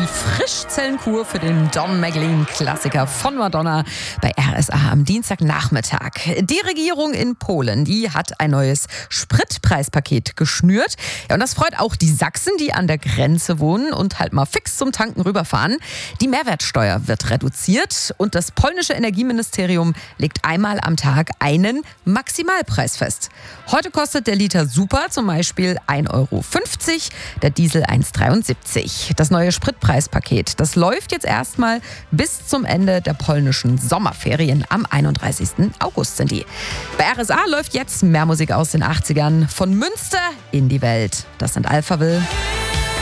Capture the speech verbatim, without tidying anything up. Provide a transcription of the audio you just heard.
die Frischzellenkur für den Don McLean-Klassiker von Madonna bei R S A am Dienstagnachmittag. Die Regierung in Polen, die hat ein neues Spritpreispaket geschnürt. Ja, und das freut auch die Sachsen, die an der Grenze wohnen und halt mal fix zum Tanken rüberfahren. Die Mehrwertsteuer wird reduziert und das polnische Energieministerium legt einmal am Tag einen Maximalpreis fest. Heute kostet der Liter Super zum Beispiel ein Euro fünfzig, der Diesel eins Euro dreiundsiebzig. Das neue Spritpreispaket, das läuft jetzt erstmal bis zum Ende der polnischen Sommerferien. Am einunddreißigsten August sind die. Bei R S A läuft jetzt mehr Musik aus den achtzigern. Von Münster in die Welt. Das sind Alphaville.